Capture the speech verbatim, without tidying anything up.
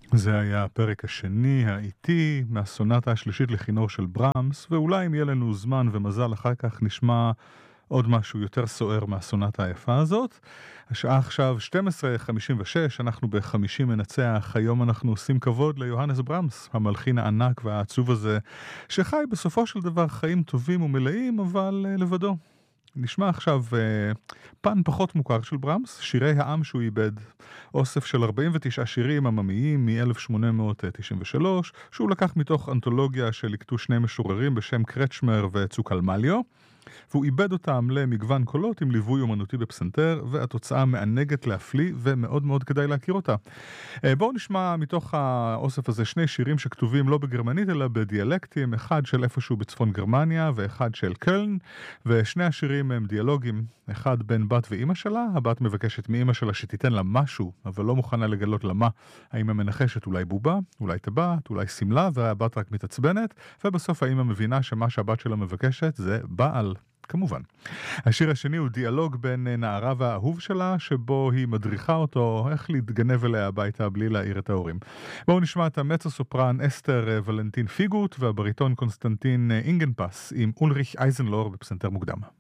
זה היה הפרק השני, האיטי, מהסונטה השלישית לכינור של ברמס, ואולי אם יהיה לנו זמן ומזל אחר כך נשמע עוד משהו יותר סוער מהסונטה היפה הזאת. השעה עכשיו שתים עשרה חמישים ושש, אנחנו ב-חמישים מנצח. היום אנחנו עושים כבוד ליוהנס ברמס, המלחין הענק והעצוב הזה, שחי בסופו של דבר חיים טובים ומלאים, אבל uh, לבדו. נשמע עכשיו uh, פן פחות מוכר של ברמס, שירי העם שהוא איבד, אוסף של ארבעים ותשעה שירים עממיים מ-אלף שמונה מאות תשעים ושלוש, שהוא לקח מתוך אנתולוגיה שליקטו שני משוררים בשם קרצ'מר וצוקלמליו, והוא איבד אותם למגוון קולות עם ליווי אומנותי בפסנתר, והתוצאה מענגת להפליא ומאוד מאוד כדאי להכיר אותה. בואו נשמע מתוך האוסף הזה שני שירים שכתובים לא בגרמנית אלא בדיאלקטים, אחד של איפשהו בצפון גרמניה ואחד של קלן, ושני השירים הם דיאלוגים, אחד בין בת ואימא שלה. הבת מבקשת מאימא שלה שתיתן לה משהו, אבל לא מוכנה לגלות למה. האמא מנחשת אולי בובה, אולי טבעת, אולי סמלה, והבת רק מתעצבנת, ובסוף האמא מבינה שמה שהבת שלה מבקשת זה בעל. כמובן. השיר השני הוא דיאלוג בין נערה והאהוב שלה, שבו היא מדריכה אותו איך להתגנב אליה הביתה בלי להעיר את ההורים. בואו נשמע את המצו סופרן אסתר ולנטין פיגוט והבריטון קונסטנטין אינגנפס עם אולריך אייזנלור בפסנתר מוקדם.